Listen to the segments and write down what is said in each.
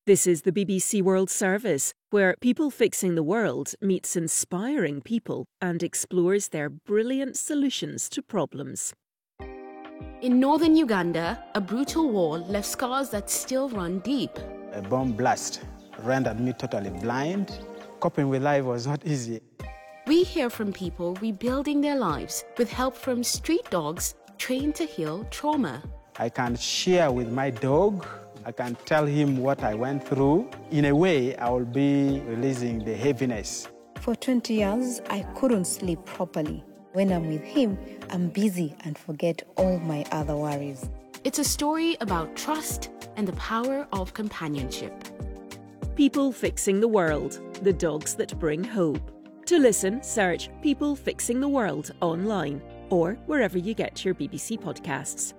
This is the BBC World Service, where People Fixing the World meets inspiring people and explores their brilliant solutions to problems. In northern Uganda, a brutal war left scars that still run deep. A bomb blast rendered me totally blind. Coping with life was not easy. We hear from people rebuilding their lives with help from street dogs trained to heal trauma. I can share with my dog. I can tell him what I went through. In a way, I will be releasing the heaviness. For 20 years, I couldn't sleep properly. When I'm with him, I'm busy and forget all my other worries. It's a story about trust and the power of companionship. People Fixing the World, the dogs that bring hope. To listen, search People Fixing the World online or wherever you get your BBC podcasts.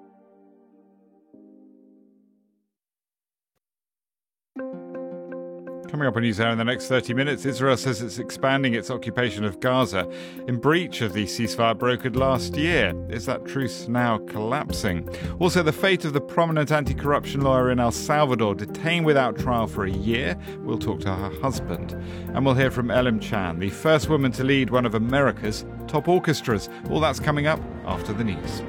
Coming up on NewsHour in the next 30 minutes, Israel says it's expanding its occupation of Gaza in breach of the ceasefire brokered last year. Is that truce now collapsing? Also, the fate of the prominent anti-corruption lawyer in El Salvador, detained without trial for a year. We'll talk to her husband. And we'll hear from Elim Chan, the first woman to lead one of America's top orchestras. All that's coming up after the news.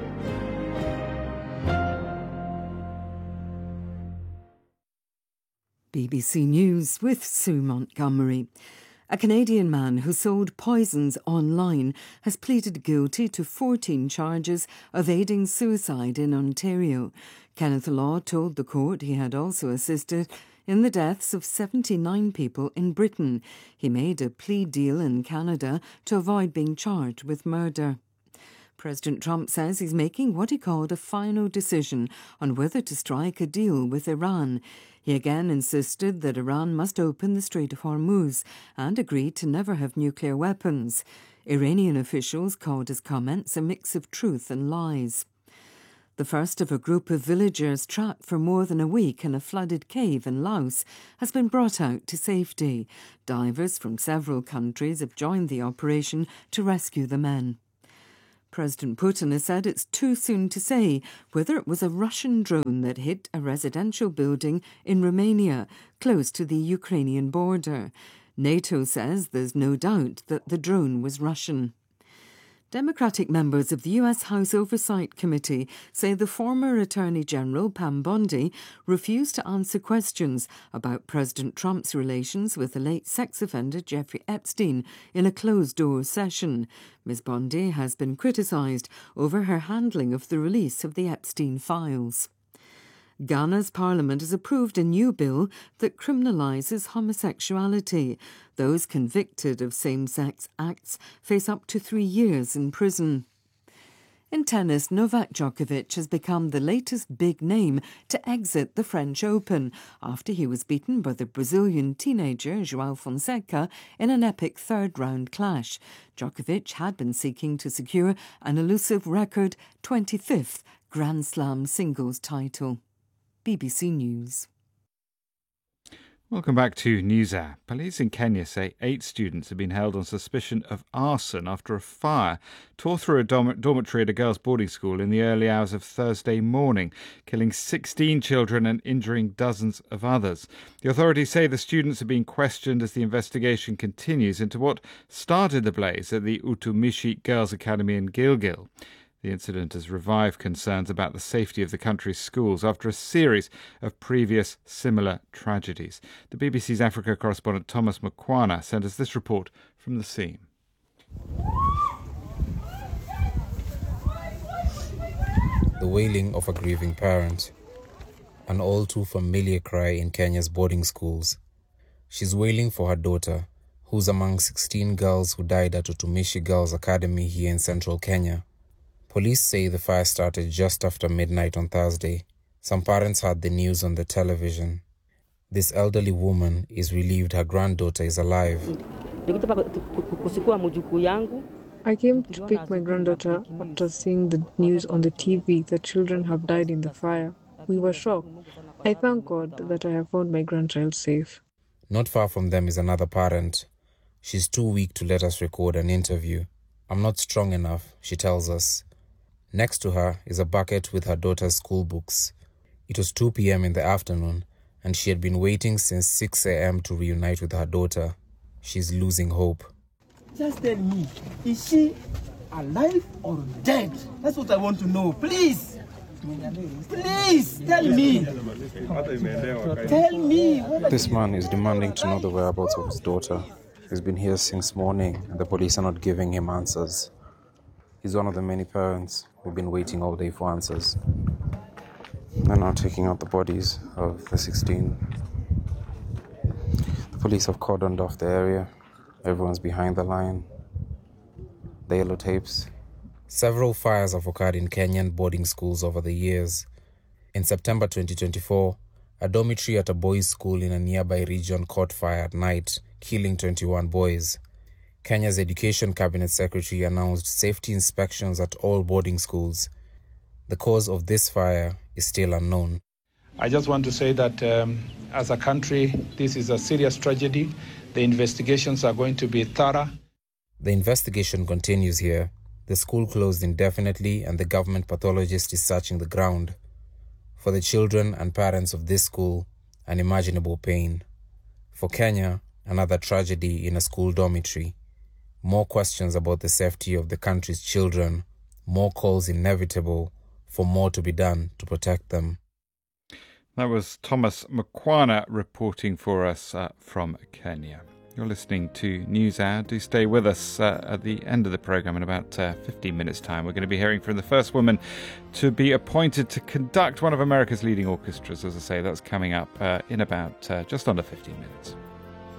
BBC News with Sue Montgomery. A Canadian man who sold poisons online has pleaded guilty to 14 charges of aiding suicide in Ontario. Kenneth Law told the court he had also assisted in the deaths of 79 people in Britain. He made a plea deal in Canada to avoid being charged with murder. President Trump says he's making what he called a final decision on whether to strike a deal with Iran. He again insisted that Iran must open the Strait of Hormuz and agreed to never have nuclear weapons. Iranian officials called his comments a mix of truth and lies. The first of a group of villagers trapped for more than a week in a flooded cave in Laos has been brought out to safety. Divers from several countries have joined the operation to rescue the men. President Putin has said it's too soon to say whether it was a Russian drone that hit a residential building in Romania, close to the Ukrainian border. NATO says there's no doubt that the drone was Russian. Democratic members of the US House Oversight Committee say the former Attorney General Pam Bondi refused to answer questions about President Trump's relations with the late sex offender Jeffrey Epstein in a closed-door session. Ms. Bondi has been criticised over her handling of the release of the Epstein files. Ghana's parliament has approved a new bill that criminalises homosexuality. Those convicted of same-sex acts face up to 3 years in prison. In tennis, Novak Djokovic has become the latest big name to exit the French Open after he was beaten by the Brazilian teenager João Fonseca in an epic third-round clash. Djokovic had been seeking to secure an elusive record 25th Grand Slam singles title. BBC News. Welcome back to NewsHour. Police in Kenya say 8 students have been held on suspicion of arson after a fire tore through a dormitory at a girls' boarding school in the early hours of Thursday morning, killing 16 children and injuring dozens of others. The authorities say the students are being questioned as the investigation continues into what started the blaze at the Utumishi Girls' Academy in Gilgil. The incident has revived concerns about the safety of the country's schools after a series of previous similar tragedies. The BBC's Africa correspondent Thomas Mukwana sent us this report from the scene. The wailing of a grieving parent. An all too familiar cry in Kenya's boarding schools. She's wailing for her daughter, who's among 16 girls who died at Utumishi Girls' Academy here in central Kenya. Police say the fire started just after midnight on Thursday. Some parents heard the news on the television. This elderly woman is relieved her granddaughter is alive. I came to pick my granddaughter after seeing the news on the TV that children have died in the fire. We were shocked. I thank God that I have found my grandchild safe. Not far from them is another parent. She's too weak to let us record an interview. I'm not strong enough, she tells us. Next to her is a bucket with her daughter's school books. It was 2 p.m. in the afternoon, and she had been waiting since 6 a.m. to reunite with her daughter. She's losing hope. Just tell me, is she alive or dead? That's what I want to know. Please! Please, tell me! Tell me! This man is demanding to know the whereabouts of his daughter. He's been here since morning, and the police are not giving him answers. He's one of the many parents who've been waiting all day for answers. They're now taking out the bodies of the 16. The police have cordoned off the area. Everyone's behind the line. The yellow tapes. Several fires have occurred in Kenyan boarding schools over the years. In September 2024, a dormitory at a boys' school in a nearby region caught fire at night, killing 21 boys. Kenya's Education Cabinet Secretary announced safety inspections at all boarding schools. The cause of this fire is still unknown. I just want to say that as a country, this is a serious tragedy. The investigations are going to be thorough. The investigation continues here. The school closed indefinitely and the government pathologist is searching the ground. For the children and parents of this school, unimaginable pain. For Kenya, another tragedy in a school dormitory. More questions about the safety of the country's children. More calls inevitable for more to be done to protect them. That was Thomas Mkwana reporting for us from Kenya. You're listening to News Hour. Do stay with us at the end of the programme in about 15 minutes' time. We're going to be hearing from the first woman to be appointed to conduct one of America's leading orchestras. As I say, that's coming up in about just under 15 minutes.